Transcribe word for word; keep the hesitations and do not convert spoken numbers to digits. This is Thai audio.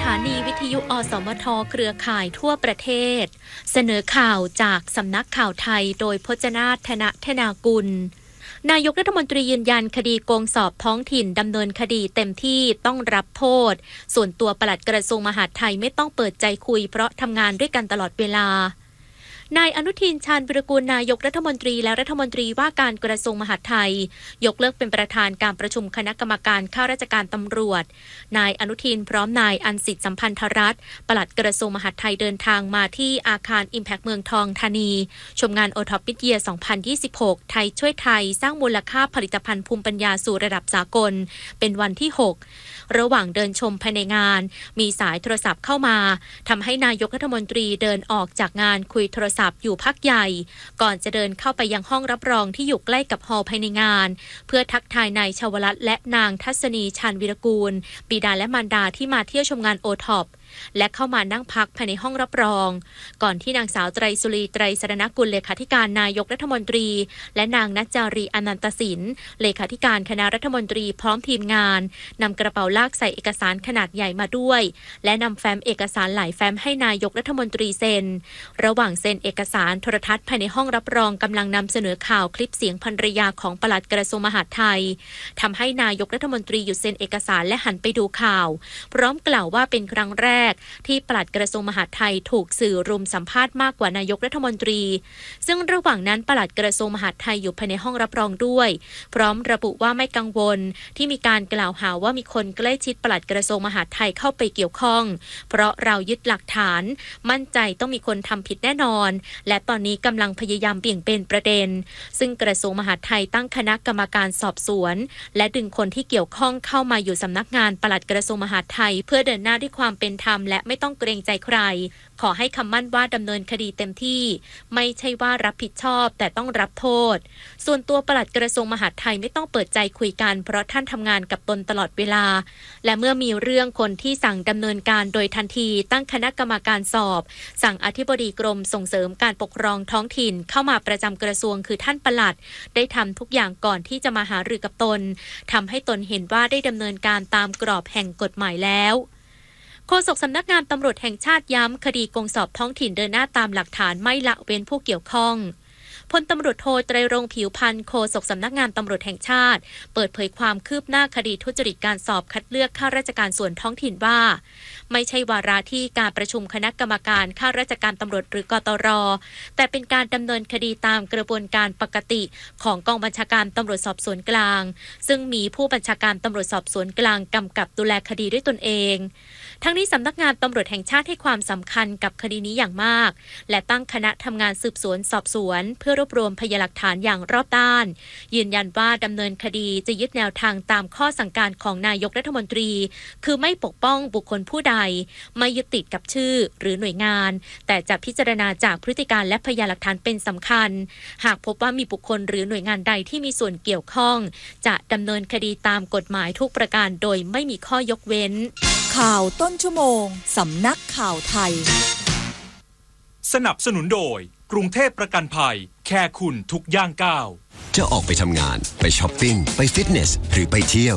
านีวิทยุอสมทเครือข่ายทั่วประเทศเสนอข่าวจากสำนักข่าวไทยโดยพจนาถ ธนธนากุลนายกรัฐมนตรียืนยันคดีโกงสอบท้องถิ่นดำเนินคดีเต็มที่ต้องรับโทษส่วนตัวปลัดกระทรวงมหาดไทยไม่ต้องเปิดใจคุยเพราะทำงานด้วยกันตลอดเวลานายอนุทินชาญวิรากูลนายกรัฐมนตรีและรัฐมนตรีว่าการกระทรวงมหาดไทยยกเลิกเป็นประธานการประชุมคณะกรรมการข้าราชการตำรวจนายอนุทินพร้อมนายอันสิทธิสัมพันธรัตน์ปลัดกระทรวงมหาดไทยเดินทางมาที่อาคาร Impact เมืองทองธานีชมงาน โอ ท็อป Mid-Year สองพันยี่สิบหก ไทยช่วยไทยสร้างมูลค่าผลิตภัณฑ์ภูมิปัญญาสู่ระดับสากลเป็นวันที่หกระหว่างเดินชมภายในงานมีสายโทรศัพท์เข้ามาทำให้นายกรัฐมนตรีเดินออกจากงานคุยโทรศัพท์อยู่พักใหญ่ก่อนจะเดินเข้าไปยังห้องรับรองที่อยู่ใกล้กับฮอลล์ภายในงานเพื่อทักทายนายชวรัตน์และนางทัศนีชาญวิรากูลบิดาและมารดาที่มาเที่ยวชมงาน โอ ท็อป และเข้ามานั่งพักภายในห้องรับรองก่อนที่นางสาวไตรสุรีไตรสรณกุลเลขาธิการนายกรัฐมนตรีและนางณัจจารีอนันตสินเลขาธิการคณะรัฐมนตรีพร้อมทีมงานนำกระเป๋าลากใส่เอกสารขนาดใหญ่มาด้วยและนำแฟ้มเอกสารหลายแฟ้มให้นายกรัฐมนตรีเซ็นระหว่างเซ็นเอกสารโทรทัศน์ภายในห้องรับรองกำลังนำเสนอข่าวคลิปเสียงภรรยาของปลัดกระทรวงมหาดไทยทำให้นายกรัฐมนตรีหยุดเซ็นเอกสารและหันไปดูข่าวพร้อมกล่าวว่าเป็นครั้งแรกที่ปลัดกระทรวงมหาดไทยถูกสื่อรุมสัมภาษณ์มากกว่านายกรัฐมนตรีซึ่งระหว่างนั้นปลัดกระทรวงมหาดไทยอยู่ภายในห้องรับรองด้วยพร้อมระบุว่าไม่กังวลที่มีการกล่าวหาว่ามีคนใกล้ชิดปลัดกระทรวงมหาดไทยเข้าไปเกี่ยวข้องเพราะเรายึดหลักฐานมั่นใจต้องมีคนทำผิดแน่นอนและตอนนี้กำลังพยายามเบี่ยงเบนประเด็นซึ่งกระทรวงมหาดไทยตั้งคณะกรรมการสอบสวนและดึงคนที่เกี่ยวข้องเข้ามาอยู่สำนักงานปลัดกระทรวงมหาดไทยเพื่อเดินหน้าด้วยความเป็นธรรมและไม่ต้องเกรงใจใครขอให้คำมั่นว่าดำเนินคดีเต็มที่ไม่ใช่ว่ารับผิดชอบแต่ต้องรับโทษส่วนตัวปลัดกระทรวงมหาดไทยไม่ต้องเปิดใจคุยกันเพราะท่านทำงานกับตนตลอดเวลาและเมื่อมีเรื่องคนที่สั่งดำเนินการโดยทันทีตั้งคณะกรรมการสอบสั่งอธิบดีกรมส่งเสริมการปกครองท้องถิ่นเข้ามาประจำกระทรวงคือท่านปลัดได้ทำทุกอย่างก่อนที่จะมาหารือกับตนทำให้ตนเห็นว่าได้ดำเนินการตามกรอบแห่งกฎหมายแล้วโฆษกสำนักงานตำรวจแห่งชาติย้ำคดีโกงสอบท้องถิ่นเดินหน้าตามหลักฐานไม่ละเว้นผู้เกี่ยวข้องพลตำรวจโทไตรรงค์ผิวพรรณโฆษกสำนักงานตำรวจแห่งชาติเปิดเผยความคืบหน้าคดีทุจริตการสอบคัดเลือกข้าราชการส่วนท้องถิ่นว่าไม่ใช่วาระที่การประชุมคณะกรรมการข้าราชการตำรวจหรือกตรแต่เป็นการดำเนินคดีตามกระบวนการปกติของกองบัญชาการตำรวจสอบสวนกลางซึ่งมีผู้บัญชาการตำรวจสอบสวนกลางกำกับดูแลคดีด้วยตนเองทั้งนี้สำนักงานตำรวจแห่งชาติให้ความสำคัญกับคดีนี้อย่างมากและตั้งคณะทำงานสืบสวนสอบสวนเพื่อรวบรวมพยานหลักฐานอย่างรอบด้านยืนยันว่าดำเนินคดีจะยึดแนวทางตามข้อสั่งการของนายกรัฐมนตรีคือไม่ปกป้องบุคคลผู้ใดไม่ยึดติดกับชื่อหรือหน่วยงานแต่จะพิจารณาจากพฤติการและพยานหลักฐานเป็นสำคัญหากพบว่ามีบุคคลหรือหน่วยงานใดที่มีส่วนเกี่ยวข้องจะดำเนินคดีตามกฎหมายทุกประการโดยไม่มีข้อยกเว้นข่าวต้นชั่วโมงสำนักข่าวไทยสนับสนุนโดยกรุงเทพประกันภัยแค่คุณทุกย่างก้าวจะออกไปทำงานไปช้อปปิ้งไปฟิตเนสหรือไปเที่ยว